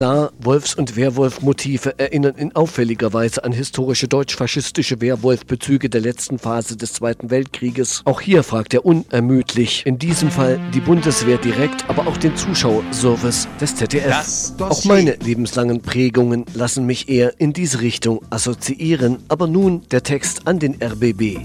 Da Wolfs- und Werwolf-Motive erinnern in auffälliger Weise an historische deutsch-faschistische Werwolf-Bezüge der letzten Phase des Zweiten Weltkrieges. Auch hier fragt er unermüdlich, in diesem Fall die Bundeswehr direkt, aber auch den Zuschauerservice des ZDF. Auch meine lebenslangen Prägungen lassen mich eher in diese Richtung assoziieren, aber nun der Text an den RBB.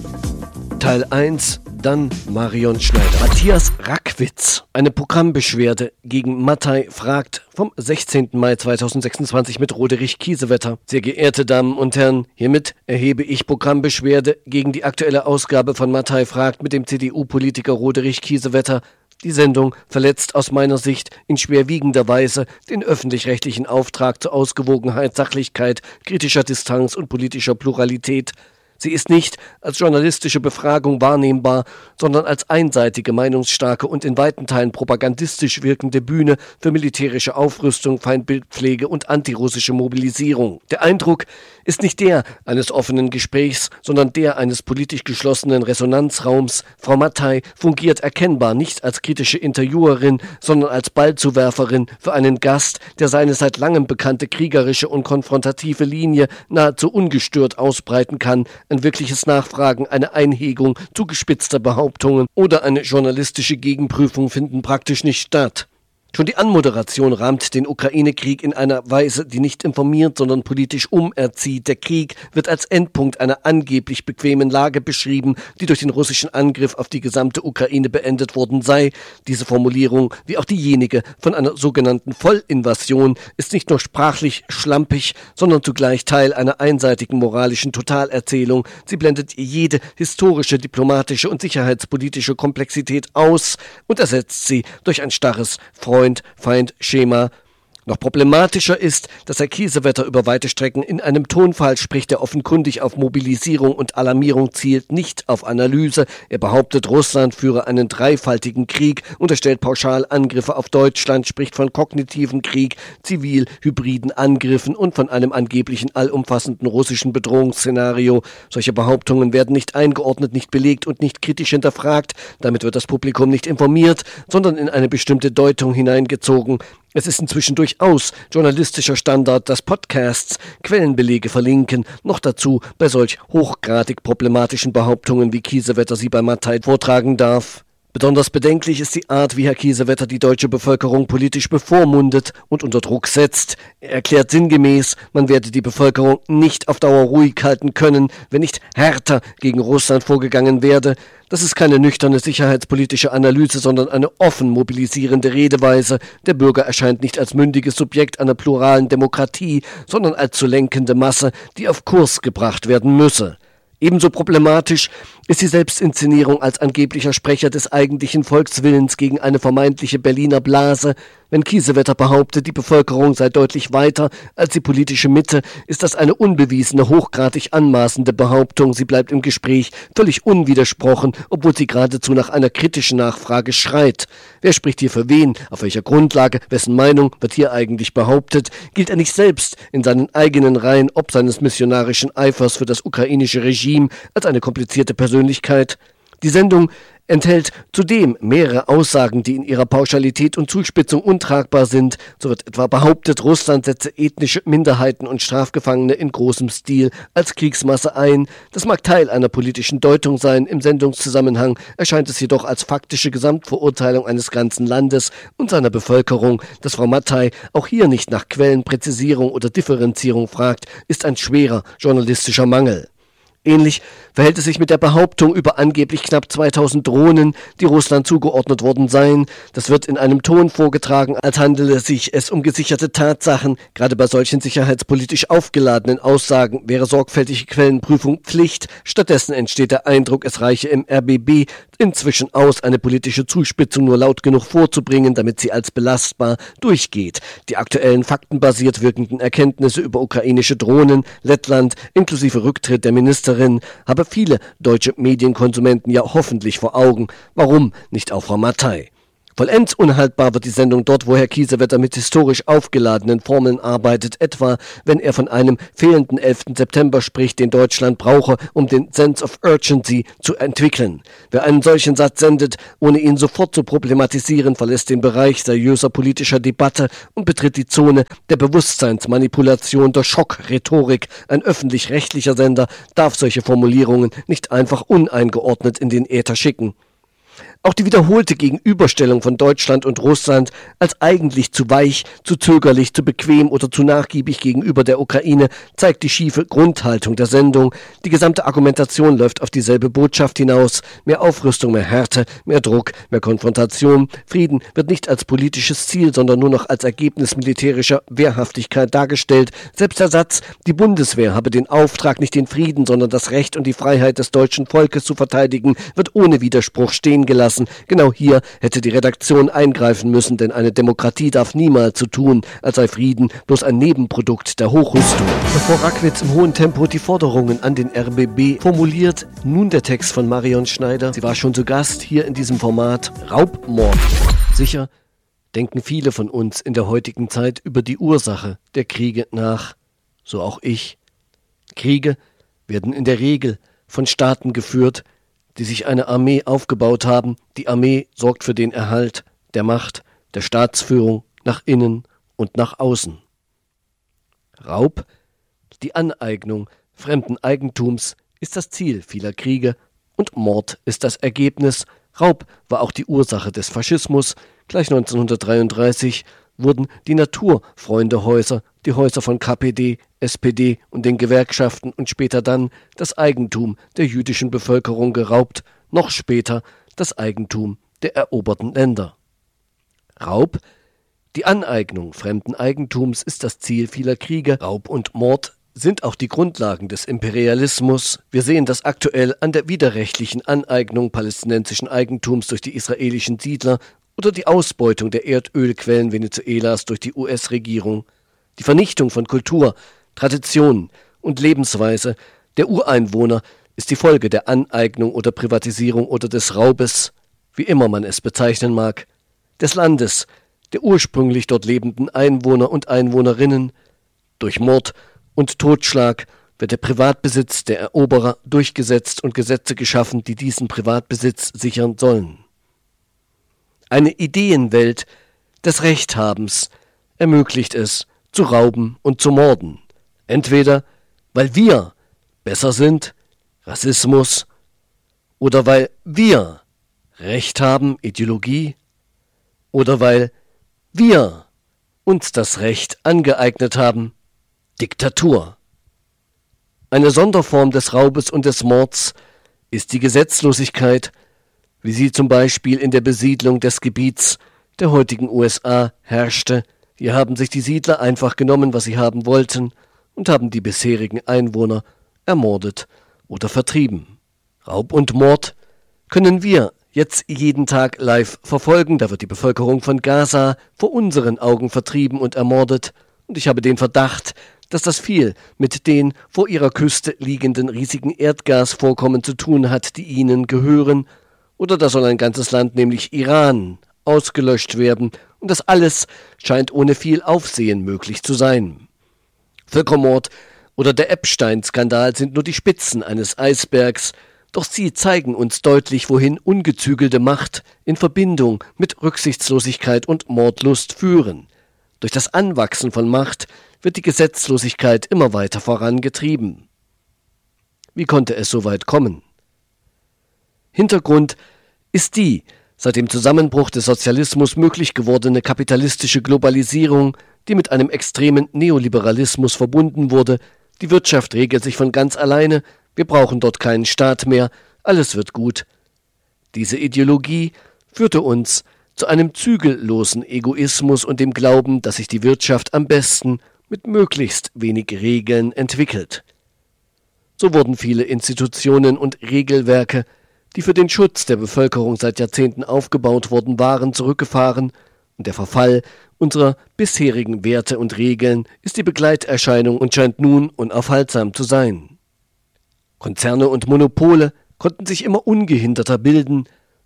Teil 1, dann Marion Schneider. Matthias Rackwitz, eine Programmbeschwerde gegen Mattei fragt vom 16. Mai 2026 mit Roderich Kiesewetter. Sehr geehrte Damen und Herren, hiermit erhebe ich Programmbeschwerde gegen die aktuelle Ausgabe von Mattei fragt mit dem CDU-Politiker Roderich Kiesewetter. Die Sendung verletzt aus meiner Sicht in schwerwiegender Weise den öffentlich-rechtlichen Auftrag zur Ausgewogenheit, Sachlichkeit, kritischer Distanz und politischer Pluralität. Sie ist nicht als journalistische Befragung wahrnehmbar, sondern als einseitige, meinungsstarke und in weiten Teilen propagandistisch wirkende Bühne für militärische Aufrüstung, Feindbildpflege und antirussische Mobilisierung. Der Eindruck ist nicht der eines offenen Gesprächs, sondern der eines politisch geschlossenen Resonanzraums. Frau Mattei fungiert erkennbar nicht als kritische Interviewerin, sondern als Ballzuwerferin für einen Gast, der seine seit langem bekannte kriegerische und konfrontative Linie nahezu ungestört ausbreiten kann. Ein wirkliches Nachfragen, eine Einhegung zugespitzter Behauptungen oder eine journalistische Gegenprüfung finden praktisch nicht statt. Schon die Anmoderation rahmt den Ukraine-Krieg in einer Weise, die nicht informiert, sondern politisch umerzieht. Der Krieg wird als Endpunkt einer angeblich bequemen Lage beschrieben, die durch den russischen Angriff auf die gesamte Ukraine beendet worden sei. Diese Formulierung, wie auch diejenige von einer sogenannten Vollinvasion, ist nicht nur sprachlich schlampig, sondern zugleich Teil einer einseitigen moralischen Totalerzählung. Sie blendet jede historische, diplomatische und sicherheitspolitische Komplexität aus und ersetzt sie durch ein starres Freund-Feind-Schema. Noch problematischer ist, dass Herr Kiesewetter über weite Strecken in einem Tonfall spricht, der offenkundig auf Mobilisierung und Alarmierung zielt, nicht auf Analyse. Er behauptet, Russland führe einen dreifaltigen Krieg, unterstellt pauschal Angriffe auf Deutschland, spricht von kognitiven Krieg, zivil-hybriden Angriffen und von einem angeblichen allumfassenden russischen Bedrohungsszenario. Solche Behauptungen werden nicht eingeordnet, nicht belegt und nicht kritisch hinterfragt. Damit wird das Publikum nicht informiert, sondern in eine bestimmte Deutung hineingezogen. Es ist inzwischen durchaus journalistischer Standard, dass Podcasts Quellenbelege verlinken, noch dazu bei solch hochgradig problematischen Behauptungen, wie Kiesewetter sie bei Mattei vortragen darf. Besonders bedenklich ist die Art, wie Herr Kiesewetter die deutsche Bevölkerung politisch bevormundet und unter Druck setzt. Er erklärt sinngemäß, man werde die Bevölkerung nicht auf Dauer ruhig halten können, wenn nicht härter gegen Russland vorgegangen werde. Das ist keine nüchterne sicherheitspolitische Analyse, sondern eine offen mobilisierende Redeweise. Der Bürger erscheint nicht als mündiges Subjekt einer pluralen Demokratie, sondern als zu lenkende Masse, die auf Kurs gebracht werden müsse. Ebenso problematisch ist die Selbstinszenierung als angeblicher Sprecher des eigentlichen Volkswillens gegen eine vermeintliche Berliner Blase. Wenn Kiesewetter behauptet, die Bevölkerung sei deutlich weiter als die politische Mitte, ist das eine unbewiesene, hochgradig anmaßende Behauptung. Sie bleibt im Gespräch völlig unwidersprochen, obwohl sie geradezu nach einer kritischen Nachfrage schreit. Wer spricht hier für wen? Auf welcher Grundlage? Wessen Meinung wird hier eigentlich behauptet? Gilt er nicht selbst in seinen eigenen Reihen ob seines missionarischen Eifers für das ukrainische Regime als eine komplizierte Persönlichkeit? Die Sendung enthält zudem mehrere Aussagen, die in ihrer Pauschalität und Zuspitzung untragbar sind. So wird etwa behauptet, Russland setze ethnische Minderheiten und Strafgefangene in großem Stil als Kriegsmasse ein. Das mag Teil einer politischen Deutung sein. Im Sendungszusammenhang erscheint es jedoch als faktische Gesamtverurteilung eines ganzen Landes und seiner Bevölkerung. Dass Frau Mattei auch hier nicht nach Quellenpräzisierung oder Differenzierung fragt, ist ein schwerer journalistischer Mangel. Ähnlich verhält es sich mit der Behauptung über angeblich knapp 2000 Drohnen, die Russland zugeordnet worden seien. Das wird in einem Ton vorgetragen, als handele es sich um gesicherte Tatsachen. Gerade bei solchen sicherheitspolitisch aufgeladenen Aussagen wäre sorgfältige Quellenprüfung Pflicht. Stattdessen entsteht der Eindruck, es reiche im RBB inzwischen aus, eine politische Zuspitzung nur laut genug vorzubringen, damit sie als belastbar durchgeht. Die aktuellen faktenbasiert wirkenden Erkenntnisse über ukrainische Drohnen, Lettland inklusive Rücktritt der Ministerin habe viele deutsche Medienkonsumenten ja hoffentlich vor Augen. Warum nicht auch Frau Mattei? Vollends unhaltbar wird die Sendung dort, wo Herr Kiesewetter mit historisch aufgeladenen Formeln arbeitet, etwa wenn er von einem fehlenden 11. September spricht, den Deutschland brauche, um den Sense of Urgency zu entwickeln. Wer einen solchen Satz sendet, ohne ihn sofort zu problematisieren, verlässt den Bereich seriöser politischer Debatte und betritt die Zone der Bewusstseinsmanipulation der Schockrhetorik. Ein öffentlich-rechtlicher Sender darf solche Formulierungen nicht einfach uneingeordnet in den Äther schicken. Auch die wiederholte Gegenüberstellung von Deutschland und Russland als eigentlich zu weich, zu zögerlich, zu bequem oder zu nachgiebig gegenüber der Ukraine zeigt die schiefe Grundhaltung der Sendung. Die gesamte Argumentation läuft auf dieselbe Botschaft hinaus. Mehr Aufrüstung, mehr Härte, mehr Druck, mehr Konfrontation. Frieden wird nicht als politisches Ziel, sondern nur noch als Ergebnis militärischer Wehrhaftigkeit dargestellt. Selbst der Satz, die Bundeswehr habe den Auftrag, nicht den Frieden, sondern das Recht und die Freiheit des deutschen Volkes zu verteidigen, wird ohne Widerspruch stehen gelassen. Genau hier hätte die Redaktion eingreifen müssen, denn eine Demokratie darf niemals so tun, als sei Frieden bloß ein Nebenprodukt der Hochrüstung. Bevor Rackwitz im hohen Tempo die Forderungen an den RBB formuliert, nun der Text von Marion Schneider. Sie war schon zu Gast hier in diesem Format. Raubmord. Sicher denken viele von uns in der heutigen Zeit über die Ursache der Kriege nach. So auch ich. Kriege werden in der Regel von Staaten geführt, die sich eine Armee aufgebaut haben. Die Armee sorgt für den Erhalt der Macht, der Staatsführung nach innen und nach außen. Raub, die Aneignung fremden Eigentums, ist das Ziel vieler Kriege und Mord ist das Ergebnis. Raub war auch die Ursache des Faschismus. Gleich 1933 wurden die Naturfreundehäuser, die Häuser von KPD, SPD und den Gewerkschaften und später dann das Eigentum der jüdischen Bevölkerung geraubt, noch später das Eigentum der eroberten Länder. Raub, die Aneignung fremden Eigentums ist das Ziel vieler Kriege. Raub und Mord sind auch die Grundlagen des Imperialismus. Wir sehen das aktuell an der widerrechtlichen Aneignung palästinensischen Eigentums durch die israelischen Siedler oder die Ausbeutung der Erdölquellen Venezuelas durch die US-Regierung. Die Vernichtung von Kultur, Traditionen und Lebensweise der Ureinwohner ist die Folge der Aneignung oder Privatisierung oder des Raubes, wie immer man es bezeichnen mag, des Landes, der ursprünglich dort lebenden Einwohner und Einwohnerinnen. Durch Mord und Totschlag wird der Privatbesitz der Eroberer durchgesetzt und Gesetze geschaffen, die diesen Privatbesitz sichern sollen. Eine Ideenwelt des Rechthabens ermöglicht es, zu rauben und zu morden. Entweder weil wir besser sind, Rassismus, oder weil wir Recht haben, Ideologie, oder weil wir uns das Recht angeeignet haben, Diktatur. Eine Sonderform des Raubes und des Mords ist die Gesetzlosigkeit, wie sie zum Beispiel in der Besiedlung des Gebiets der heutigen USA herrschte. Hier haben sich die Siedler einfach genommen, was sie haben wollten, und haben die bisherigen Einwohner ermordet oder vertrieben. Raub und Mord können wir jetzt jeden Tag live verfolgen. Da wird die Bevölkerung von Gaza vor unseren Augen vertrieben und ermordet. Und ich habe den Verdacht, dass das viel mit den vor ihrer Küste liegenden riesigen Erdgasvorkommen zu tun hat, die ihnen gehören. Oder da soll ein ganzes Land, nämlich Iran, ausgelöscht werden. Und das alles scheint ohne viel Aufsehen möglich zu sein. Völkermord oder der Epstein-Skandal sind nur die Spitzen eines Eisbergs, doch sie zeigen uns deutlich, wohin ungezügelte Macht in Verbindung mit Rücksichtslosigkeit und Mordlust führen. Durch das Anwachsen von Macht wird die Gesetzlosigkeit immer weiter vorangetrieben. Wie konnte es so weit kommen? Hintergrund ist die seit dem Zusammenbruch des Sozialismus möglich gewordene kapitalistische Globalisierung, die mit einem extremen Neoliberalismus verbunden wurde. Die Wirtschaft regelt sich von ganz alleine, wir brauchen dort keinen Staat mehr, alles wird gut. Diese Ideologie führte uns zu einem zügellosen Egoismus und dem Glauben, dass sich die Wirtschaft am besten mit möglichst wenig Regeln entwickelt. So wurden viele Institutionen und Regelwerke, die für den Schutz der Bevölkerung seit Jahrzehnten aufgebaut worden waren, zurückgefahren, und der Verfall unserer bisherigen Werte und Regeln ist die Begleiterscheinung und scheint nun unaufhaltsam zu sein. Konzerne und Monopole konnten sich immer ungehinderter bilden,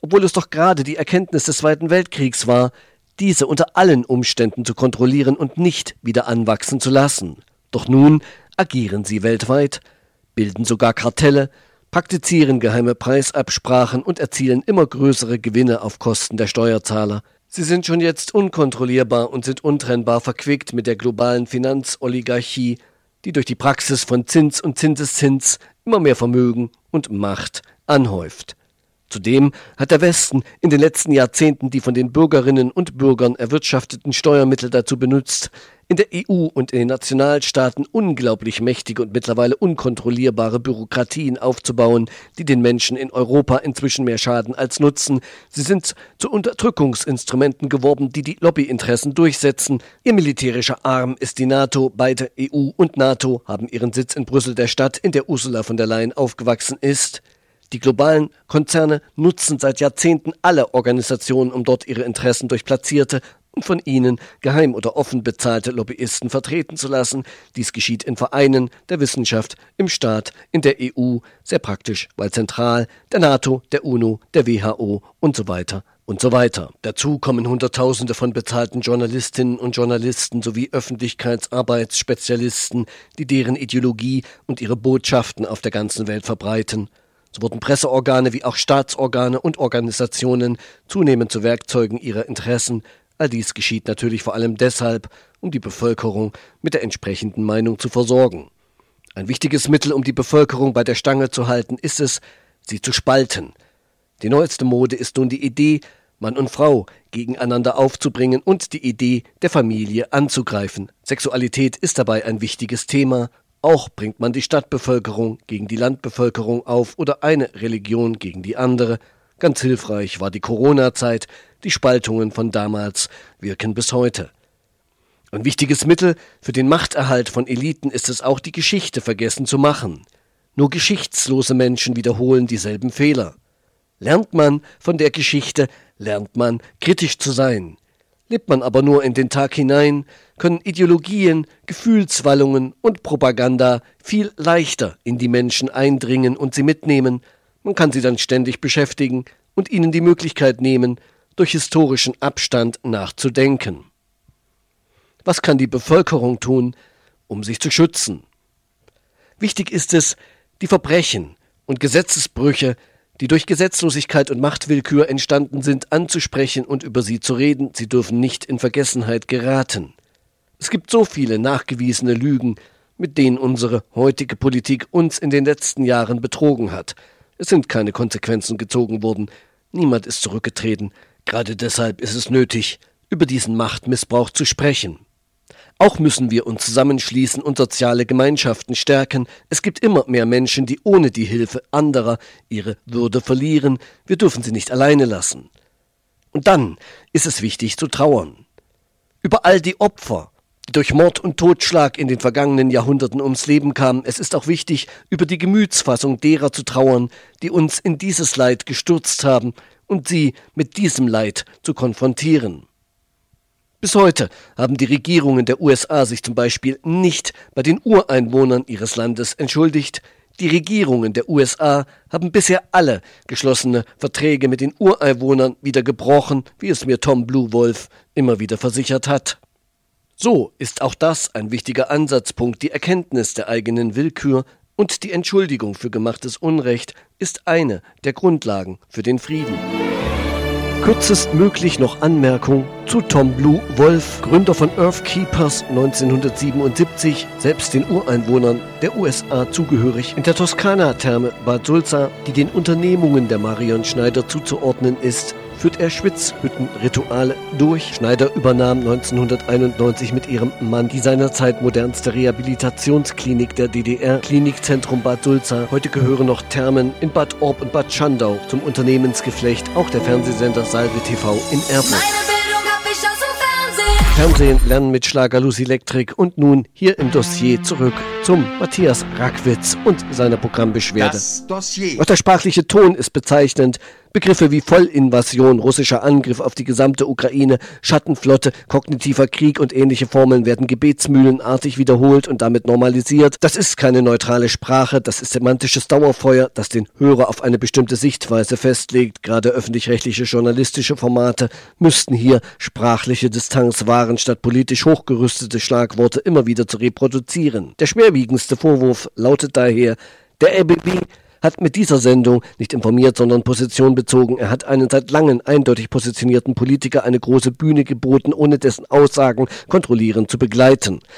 obwohl es doch gerade die Erkenntnis des Zweiten Weltkriegs war, diese unter allen Umständen zu kontrollieren und nicht wieder anwachsen zu lassen. Doch nun agieren sie weltweit, bilden sogar Kartelle, praktizieren geheime Preisabsprachen und erzielen immer größere Gewinne auf Kosten der Steuerzahler. Sie sind schon jetzt unkontrollierbar und sind untrennbar verquickt mit der globalen Finanzoligarchie, die durch die Praxis von Zins und Zinseszins immer mehr Vermögen und Macht anhäuft. Zudem hat der Westen in den letzten Jahrzehnten die von den Bürgerinnen und Bürgern erwirtschafteten Steuermittel dazu benutzt, in der EU und in den Nationalstaaten unglaublich mächtige und mittlerweile unkontrollierbare Bürokratien aufzubauen, die den Menschen in Europa inzwischen mehr schaden als nutzen. Sie sind zu Unterdrückungsinstrumenten geworden, die die Lobbyinteressen durchsetzen. Ihr militärischer Arm ist die NATO. Beide EU und NATO haben ihren Sitz in Brüssel, der Stadt, in der Ursula von der Leyen aufgewachsen ist. Die globalen Konzerne nutzen seit Jahrzehnten alle Organisationen, um dort ihre Interessen durch platzierte und von ihnen geheim oder offen bezahlte Lobbyisten vertreten zu lassen. Dies geschieht in Vereinen, der Wissenschaft, im Staat, in der EU, sehr praktisch, weil zentral, der NATO, der UNO, der WHO und so weiter und so weiter. Dazu kommen Hunderttausende von bezahlten Journalistinnen und Journalisten sowie Öffentlichkeitsarbeitsspezialisten, die deren Ideologie und ihre Botschaften auf der ganzen Welt verbreiten. So wurden Presseorgane wie auch Staatsorgane und Organisationen zunehmend zu Werkzeugen ihrer Interessen. All dies geschieht natürlich vor allem deshalb, um die Bevölkerung mit der entsprechenden Meinung zu versorgen. Ein wichtiges Mittel, um die Bevölkerung bei der Stange zu halten, ist es, sie zu spalten. Die neueste Mode ist nun die Idee, Mann und Frau gegeneinander aufzubringen und die Idee der Familie anzugreifen. Sexualität ist dabei ein wichtiges Thema. Auch bringt man die Stadtbevölkerung gegen die Landbevölkerung auf oder eine Religion gegen die andere. Ganz hilfreich war die Corona-Zeit. Die Spaltungen von damals wirken bis heute. Ein wichtiges Mittel für den Machterhalt von Eliten ist es auch, die Geschichte vergessen zu machen. Nur geschichtslose Menschen wiederholen dieselben Fehler. Lernt man von der Geschichte, lernt man kritisch zu sein. Lebt man aber nur in den Tag hinein, können Ideologien, Gefühlswallungen und Propaganda viel leichter in die Menschen eindringen und sie mitnehmen. Man kann sie dann ständig beschäftigen und ihnen die Möglichkeit nehmen, durch historischen Abstand nachzudenken. Was kann die Bevölkerung tun, um sich zu schützen? Wichtig ist es, die Verbrechen und Gesetzesbrüche, die durch Gesetzlosigkeit und Machtwillkür entstanden sind, anzusprechen und über sie zu reden. Sie dürfen nicht in Vergessenheit geraten. Es gibt so viele nachgewiesene Lügen, mit denen unsere heutige Politik uns in den letzten Jahren betrogen hat. Es sind keine Konsequenzen gezogen worden. Niemand ist zurückgetreten. Gerade deshalb ist es nötig, über diesen Machtmissbrauch zu sprechen. Auch müssen wir uns zusammenschließen und soziale Gemeinschaften stärken. Es gibt immer mehr Menschen, die ohne die Hilfe anderer ihre Würde verlieren. Wir dürfen sie nicht alleine lassen. Und dann ist es wichtig zu trauern. Über all die Opfer, die durch Mord und Totschlag in den vergangenen Jahrhunderten ums Leben kamen. Es ist auch wichtig, über die Gemütsfassung derer zu trauern, die uns in dieses Leid gestürzt haben und sie mit diesem Leid zu konfrontieren. Bis heute haben die Regierungen der USA sich zum Beispiel nicht bei den Ureinwohnern ihres Landes entschuldigt. Die Regierungen der USA haben bisher alle geschlossene Verträge mit den Ureinwohnern wieder gebrochen, wie es mir Tom Blue Wolf immer wieder versichert hat. So ist auch das ein wichtiger Ansatzpunkt. Die Erkenntnis der eigenen Willkür und die Entschuldigung für gemachtes Unrecht ist eine der Grundlagen für den Frieden. Kürzestmöglich noch Anmerkung zu Tom Blue Wolf, Gründer von Earthkeepers 1977, selbst den Ureinwohnern der USA zugehörig, in der Toskana-Therme Bad Sulza, die den Unternehmungen der Marion Schneider zuzuordnen ist, führt er Schwitzhüttenrituale durch. Schneider übernahm 1991 mit ihrem Mann die seinerzeit modernste Rehabilitationsklinik der DDR, Klinikzentrum Bad Sulza. Heute gehören noch Thermen in Bad Orb und Bad Schandau zum Unternehmensgeflecht, auch der Fernsehsender Salve TV in Erfurt. Meine Bildung hab ich aus dem Fernsehen lernen mit Schlager Lucy Electric und nun hier im Dossier zurück zum Matthias Rackwitz und seiner Programmbeschwerde. Das Dossier. Auch der sprachliche Ton ist bezeichnend. Begriffe wie Vollinvasion, russischer Angriff auf die gesamte Ukraine, Schattenflotte, kognitiver Krieg und ähnliche Formeln werden gebetsmühlenartig wiederholt und damit normalisiert. Das ist keine neutrale Sprache, das ist semantisches Dauerfeuer, das den Hörer auf eine bestimmte Sichtweise festlegt. Gerade öffentlich-rechtliche journalistische Formate müssten hier sprachliche Distanz wahren, statt politisch hochgerüstete Schlagworte immer wieder zu reproduzieren. Der schwerwiegendste Vorwurf lautet daher, der RBB hat mit dieser Sendung nicht informiert, sondern Position bezogen. Er hat einen seit langem eindeutig positionierten Politiker eine große Bühne geboten, ohne dessen Aussagen kontrollierend zu begleiten.